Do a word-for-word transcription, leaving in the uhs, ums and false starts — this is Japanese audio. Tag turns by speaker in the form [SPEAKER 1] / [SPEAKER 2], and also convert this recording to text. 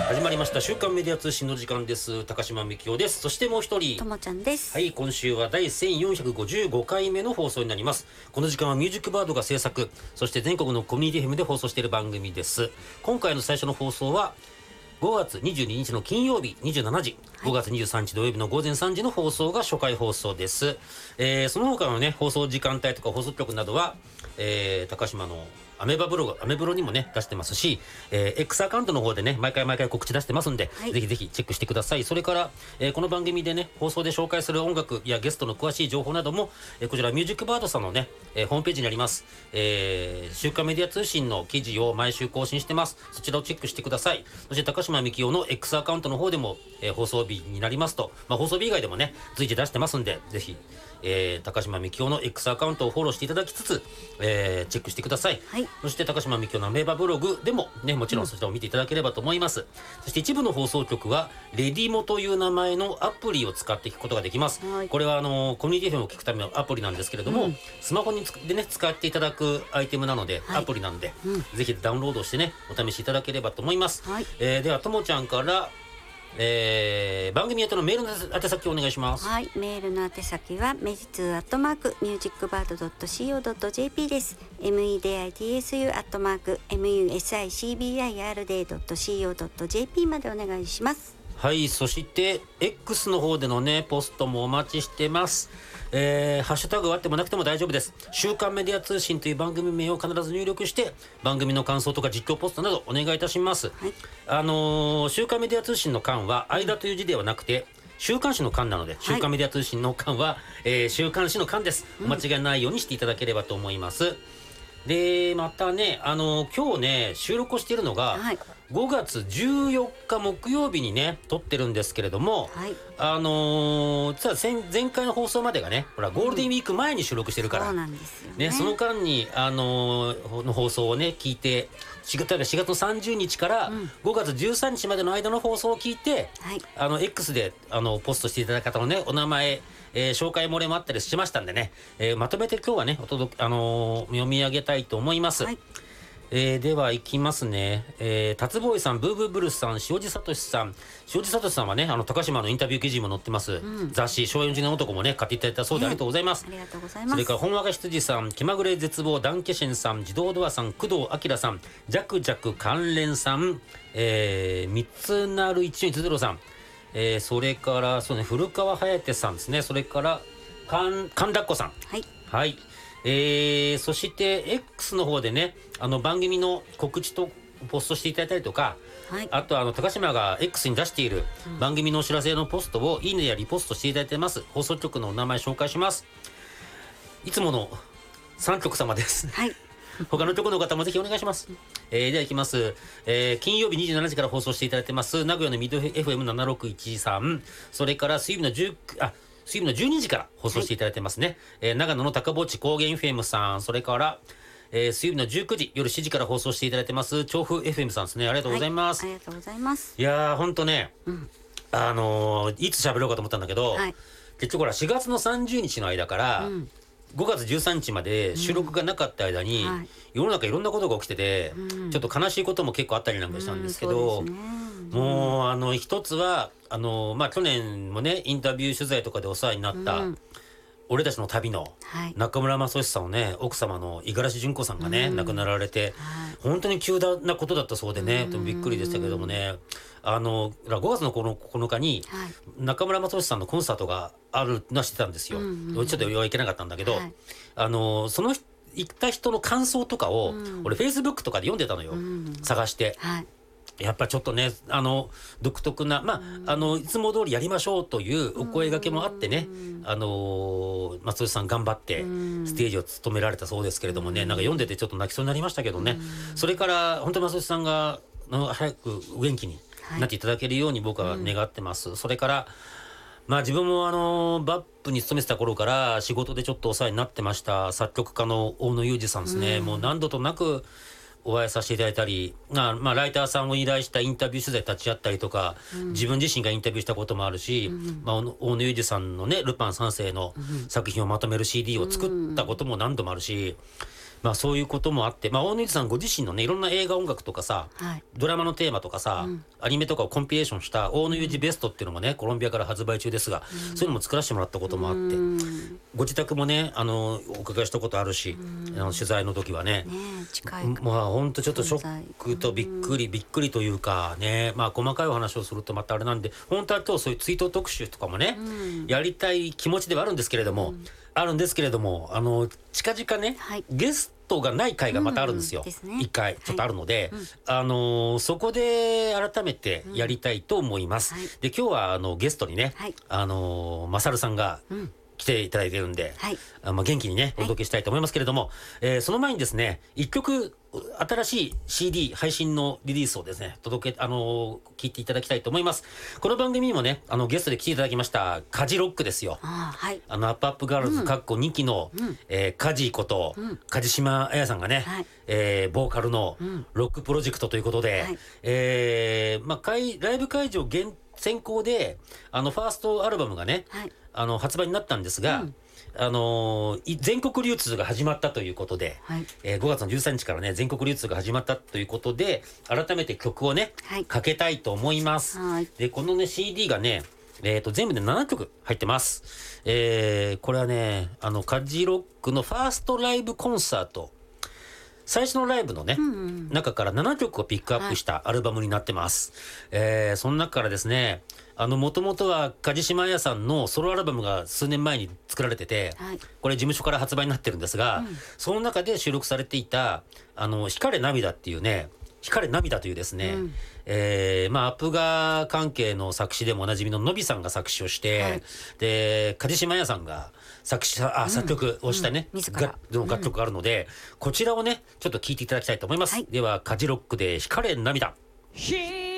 [SPEAKER 1] 始まりました週刊メディア通信の時間です。高島美希夫です。そしてもう一人
[SPEAKER 2] ともちゃんです。
[SPEAKER 1] はい、今週は第せんよんひゃくごじゅうごかいめの放送になります。この時間はミュージックバードが制作、そして全国のコミュニティ エフエム で放送している番組です。今回の最初の放送はごがつにじゅうににちの金曜日にじゅうしちじ、はい、ごがつにじゅうさんにち土曜日のごぜんさんじの放送が初回放送です。えー、その他のね放送時間帯とか放送局などは、えー、高島のアメバブログ、アメブロにもね出してますし、えー、X アカウントの方でね毎回毎回告知出してますんで、はい、ぜひぜひチェックしてください。それから、えー、この番組でね放送で紹介する音楽やゲストの詳しい情報なども、えー、こちらミュージックバードさんのね、えー、ホームページにあります、えー、週刊メディア通信の記事を毎週更新してます。そちらをチェックしてください。そして高島美希夫の X アカウントの方でも、えー、放送日になりますと、まあ、放送日以外でもね随時出してますんで、ぜひえー、高島美希夫の X アカウントをフォローしていただきつつ、えー、チェックしてください、はい、そして高島美希夫のアメーバブログでもねもちろんそちらを見ていただければと思います、うん、そして一部の放送局はレディモという名前のアプリを使って聞くことができます、はい、これはあのコミュニティ エフエム を聞くためのアプリなんですけれども、うん、スマホにでね使っていただくアイテムなので、はい、アプリなんで、うん、ぜひダウンロードしてねお試しいただければと思います、はい、えー、ではともちゃんからえー、番組宛てのメールの宛先をお願いします。
[SPEAKER 2] はい、メールの宛先はメジツーアットマークミュージックバードドットシーオードットジェーピー です。 メディツー アットマーク ミューシックバード ドットシーオードットジェーピー までお願いします。
[SPEAKER 1] はい、そして X の方でのねポストもお待ちしてます。えー、ハッシュタグがあってもなくても大丈夫です。週刊メディア通信という番組名を必ず入力して番組の感想とか実況ポストなどお願いいたします、はい、あのー、週刊メディア通信の刊は間という字ではなくて週刊誌の刊なので、週刊メディア通信の刊は、えー、週刊誌の刊です。お間違いないようにしていただければと思います、うん、でまたね、あのー、今日ね収録をしているのが、はい、ごがつじゅうよっか木曜日にね撮ってるんですけれども、はい、あのー、実は前回の放送までがねほらゴールデンウィーク前に収録してるから、うん、そうなんですよね。ね、その間に、あのー、の放送をね聞いてしがつのさんじゅうにちからごがつじゅうさんにちまでの間の放送を聞いて、うん、あの X であのポストしていただいた方のねお名前、えー、紹介漏れもあったりしましたんでね、えー、まとめて今日はねお届け、あのー、読み上げたいと思います、はい。えー、ではいきますね。えー、達ボーイさん、ブーブーブルスさん、塩地聡さん。塩地聡さんはね、あの高島のインタビュー記事も載ってます、うん、雑誌昭和よんじゅうねん男もね買っていただいたそうでありがとうございます、
[SPEAKER 2] えー、ありがとうございます。
[SPEAKER 1] それから本若羊さん、気まぐれ絶望ダンケシェンさん、自動ドアさん、工藤明さん、ジャクジャク関連さん、えー、三つなるいちよんいちゼロさん、えー、それからそうね古川颯さんですね。それから神田っ子さん、はい、はい、えー、そして X の方でねあの番組の告知とポストしていただいたりとか、はい、あとあの高島が X に出している番組のお知らせのポストをいいねやリポストしていただいてます。放送局のお名前紹介します。いつものさんきょく様です、はい、他の局の方もぜひお願いします、えー、ではいきます、えー、金曜日にじゅうしちじから放送していただいてます名古屋のミッド エフエムななろくいちさん、それから水曜日のじゅうあ水曜日のじゅうにじから放送していただいてますね、はい、えー、長野の高墓地高原 エフエム さん、それから、えー、水曜日のじゅうくじ夜しちじから放送していただいてます調布 エフエム さんですね。ありがとうございます、
[SPEAKER 2] はい、ありがとうございます。
[SPEAKER 1] いやーほんとね、うん、あのー、いつ喋ろうかと思ったんだけど、はい、結局ほらしがつのさんじゅうにちの間から、うん、ごがつじゅうさんにちまで収録がなかった間に、うん、はい、世の中いろんなことが起きてて、うん、ちょっと悲しいことも結構あったりなんかしたんですけど、うん、もうあの一つはあの、まあ、去年もねインタビュー取材とかでお世話になった、うん、俺たちの旅の中村雅俊さんをね奥様の五十嵐純子さんがね、うん、亡くなられて、はい、本当に急なことだったそうでね、うん、びっくりでしたけどもね、あのごがつのここのかに中村雅俊さんのコンサートがあるのは知ってたんですよ、うんうん、ちょっと行けなかったんだけど、はい、あのその行った人の感想とかを、うん、俺フェイスブックとかで読んでたのよ、うん、探して、はい、やっぱちょっとねあの独特な、まあ、あのいつも通りやりましょうというお声掛けもあってね、あの松俊さん頑張ってステージを務められたそうですけれどもね、なんか読んでてちょっと泣きそうになりましたけどね。それから本当に松俊さんが早くお元気になっていただけるように僕は願ってます、はい、それからまあ自分もあのバップに勤めてた頃から仕事でちょっとお世話になってました作曲家の大野裕二さんですね、うん、もう何度となくお会いさせていただいたり、まあまあ、ライターさんを依頼したインタビュー取材立ち会ったりとか、うん、自分自身がインタビューしたこともあるし、うんまあ、大野裕二さんのねルパン三世の作品をまとめる シーディー を作ったことも何度もあるし、 まあそういうこともあって、まあ、大野裕二さんご自身のねいろんな映画音楽とかさ、
[SPEAKER 2] はい、
[SPEAKER 1] ドラマのテーマとかさ、うん、アニメとかをコンピレーションした大野裕二ベストっていうのもねコロンビアから発売中ですが、うん、そういうのも作らせてもらったこともあって、うん、ご自宅もねあのお伺いしたことあるし、うん、あの取材の時はね、
[SPEAKER 2] ね近い
[SPEAKER 1] まあ本当ちょっとショックとびっくり、うん、びっくりというかね、まあ細かいお話をするとまたあれなんで本当は今日そういう追悼特集とかもね、うん、やりたい気持ちではあるんですけれども、うん、あるんですけれどもあの近々ね、はい、ゲストがない回がまたあるんですよ、うんね、いっかいちょっとあるので、はい、あのそこで改めてやりたいと思います、うんはい、で今日はあのゲストにね、はい、あのマサルさんが、うん来ていただいているんで、はい、あまあ、元気にねお届けしたいと思いますけれども、はいえー、その前にですねいっきょく新しい シーディー 配信のリリースをですね届けあのー、聞いていただきたいと思います。この番組にもねあのゲストで来ていただきましたカジロックですよ。あ、はい、あのアップアップガールズ、うん、かっこにきの、うんえー、カジこと、うん、梶島彩さんがね、はいえー、ボーカルのロックプロジェクトということで、はいえーまあ、会ライブ会場限先行であのファーストアルバムがね、はい、あの発売になったんですが、うんあのー、全国流通が始まったということで、はいえー、ごがつのじゅうさんにちからね全国流通が始まったということで改めて曲をね、はい、かけたいと思います。はいでこのね シーディー がね、えー、と全部でななきょく入ってます。えー、これはねあのカジロックのファーストライブコンサート最初のライブのね、うんうん、中からななきょくをピックアップしたアルバムになってます、はいえー、その中からですねあのもともとは梶島彩さんのソロアルバムが数年前に作られてて、はい、これ事務所から発売になってるんですが、うん、その中で収録されていたあの光れ涙っていうね光れ涙というですね、うんえーまあ、アップガー関係の作詞でもおなじみののびさんが作詞をして、はい、で梶島彩さんが作詞あ、うん、作曲をしたね、うん、が楽曲があるので、うん、こちらをねちょっと聴いていただきたいと思います、はい、ではカジロックで光れ涙。